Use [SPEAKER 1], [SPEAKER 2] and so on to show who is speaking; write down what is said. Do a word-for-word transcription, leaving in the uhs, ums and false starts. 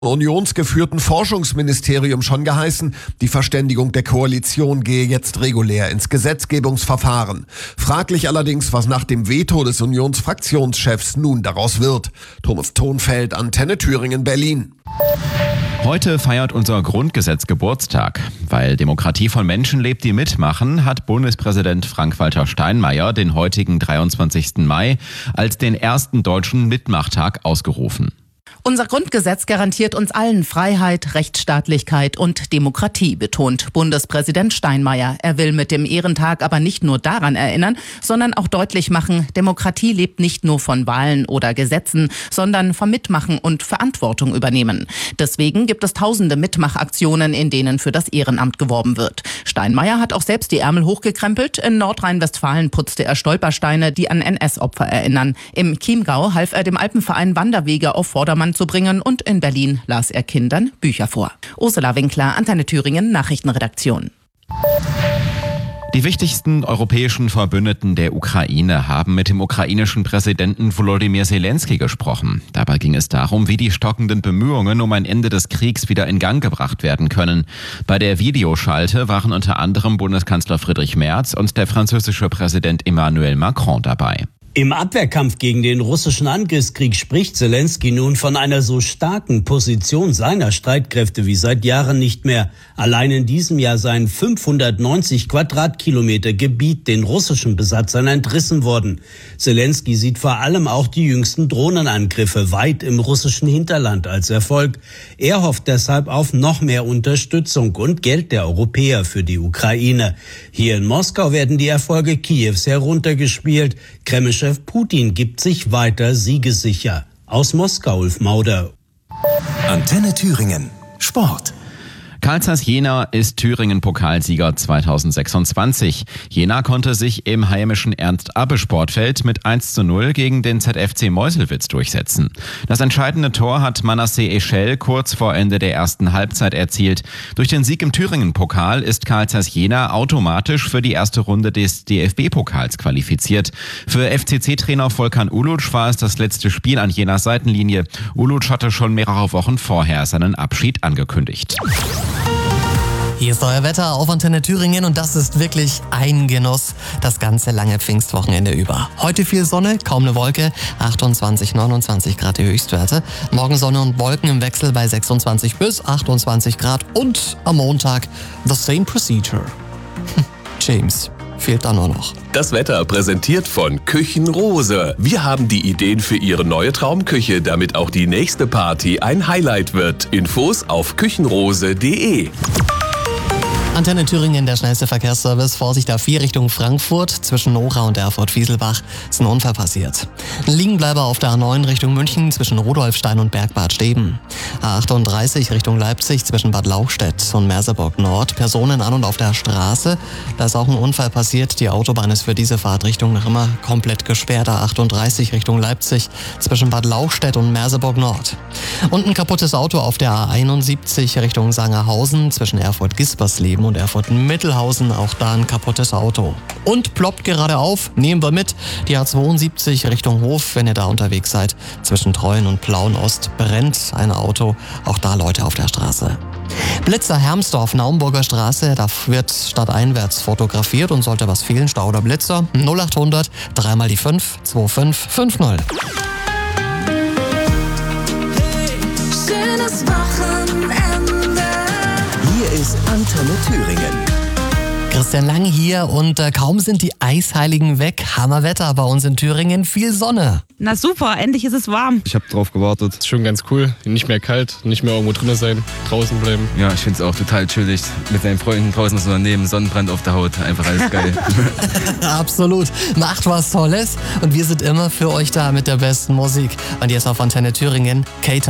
[SPEAKER 1] unionsgeführten Forschungsministerium schon geheißen, die Verständigung der Koalition gehe jetzt regulär ins Gesetzgebungsverfahren. Fraglich allerdings, was nach dem Veto des Unionsfraktionschefs nun daraus wird. Thomas Thonfeld, Antenne Thüringen, Berlin.
[SPEAKER 2] Heute feiert unser Grundgesetz Geburtstag. Weil Demokratie von Menschen lebt, die mitmachen, hat Bundespräsident Frank-Walter Steinmeier den heutigen dreiundzwanzigsten Mai als den ersten deutschen Mitmachtag ausgerufen.
[SPEAKER 3] Unser Grundgesetz garantiert uns allen Freiheit, Rechtsstaatlichkeit und Demokratie, betont Bundespräsident Steinmeier. Er will mit dem Ehrentag aber nicht nur daran erinnern, sondern auch deutlich machen, Demokratie lebt nicht nur von Wahlen oder Gesetzen, sondern vom Mitmachen und Verantwortung übernehmen. Deswegen gibt es tausende Mitmachaktionen, in denen für das Ehrenamt geworben wird. Steinmeier hat auch selbst die Ärmel hochgekrempelt. In Nordrhein-Westfalen putzte er Stolpersteine, die an N S-Opfer erinnern. Im Chiemgau half er dem Alpenverein Wanderwege auf Vordermann zu bringen und in Berlin las er Kindern Bücher vor. Ursula Winkler, Antenne Thüringen, Nachrichtenredaktion.
[SPEAKER 2] Die wichtigsten europäischen Verbündeten der Ukraine haben mit dem ukrainischen Präsidenten Volodymyr Zelensky gesprochen. Dabei ging es darum, wie die stockenden Bemühungen um ein Ende des Kriegs wieder in Gang gebracht werden können. Bei der Videoschalte waren unter anderem Bundeskanzler Friedrich Merz und der französische Präsident Emmanuel Macron dabei.
[SPEAKER 4] Im Abwehrkampf gegen den russischen Angriffskrieg spricht Zelensky nun von einer so starken Position seiner Streitkräfte wie seit Jahren nicht mehr. Allein in diesem Jahr seien fünfhundertneunzig Quadratkilometer Gebiet den russischen Besatzern entrissen worden. Zelensky sieht vor allem auch die jüngsten Drohnenangriffe weit im russischen Hinterland als Erfolg. Er hofft deshalb auf noch mehr Unterstützung und Geld der Europäer für die Ukraine. Hier in Moskau werden die Erfolge Kiews heruntergespielt. Kreml-Chef Putin gibt sich weiter siegessicher. Aus Moskau, Ulf Mauder.
[SPEAKER 5] Antenne Thüringen. Sport.
[SPEAKER 2] Carl Zeiss Jena ist Thüringen-Pokalsieger zweitausendsechsundzwanzig. Jena konnte sich im heimischen Ernst-Abbe-Sportfeld mit eins zu null gegen den Z F C Meuselwitz durchsetzen. Das entscheidende Tor hat Manasseh Eshel kurz vor Ende der ersten Halbzeit erzielt. Durch den Sieg im Thüringen-Pokal ist Carl Zeiss Jena automatisch für die erste Runde des D F B-Pokals qualifiziert. Für F C C-Trainer Volkan Uluc war es das letzte Spiel an Jenas Seitenlinie. Uluc hatte schon mehrere Wochen vorher seinen Abschied angekündigt.
[SPEAKER 6] Hier ist euer Wetter auf Antenne Thüringen und das ist wirklich ein Genuss das ganze lange Pfingstwochenende über. Heute viel Sonne, kaum eine Wolke, achtundzwanzig, neunundzwanzig Grad die Höchstwerte. Morgen Sonne und Wolken im Wechsel bei sechsundzwanzig bis achtundzwanzig Grad und am Montag the same procedure. James fehlt da nur noch.
[SPEAKER 5] Das Wetter präsentiert von Küchenrose. Wir haben die Ideen für Ihre neue Traumküche, damit auch die nächste Party ein Highlight wird. Infos auf küchenrose punkt de.
[SPEAKER 6] Antenne Thüringen, der schnellste Verkehrsservice. Vorsicht A vier Richtung Frankfurt. Zwischen Nora und Erfurt-Fieselbach ist ein Unfall passiert. Ein Liegenbleiber auf der A neun Richtung München zwischen Rudolfstein und Bergbad Steben. A achtunddreißig Richtung Leipzig zwischen Bad Lauchstädt und Merseburg Nord. Personen an und auf der Straße. Da ist auch ein Unfall passiert. Die Autobahn ist für diese Fahrtrichtung noch immer komplett gesperrt. A achtunddreißig Richtung Leipzig zwischen Bad Lauchstädt und Merseburg Nord. Und ein kaputtes Auto auf der A einundsiebzig Richtung Sangerhausen zwischen Erfurt-Gispersleben und Erfurt-Mittelhausen, auch da ein kaputtes Auto. Und ploppt gerade auf, nehmen wir mit, die A zweiundsiebzig Richtung Hof, wenn ihr da unterwegs seid. Zwischen Treuen und Plauen-Ost brennt ein Auto, auch da Leute auf der Straße. Blitzer Hermsdorf, Naumburger Straße, da wird stadteinwärts fotografiert und sollte was fehlen, Stau oder Blitzer, null achthundert, dreimal die fünf, zwei fünf fünf null.
[SPEAKER 5] Ist Antenne Thüringen.
[SPEAKER 6] Christian Lang hier und äh, kaum sind die Eisheiligen weg. Hammerwetter bei uns in Thüringen, viel Sonne.
[SPEAKER 7] Na super, endlich ist es warm.
[SPEAKER 8] Ich habe drauf gewartet. Ist schon ganz cool. Nicht mehr kalt, nicht mehr irgendwo drinnen sein, draußen bleiben.
[SPEAKER 9] Ja, ich finde es auch total chillig. Mit seinen Freunden draußen das Unternehmen, Sonnenbrand auf der Haut. Einfach alles geil.
[SPEAKER 6] Absolut. Macht was Tolles und wir sind immer für euch da mit der besten Musik. Und jetzt auf Antenne Thüringen, Kater.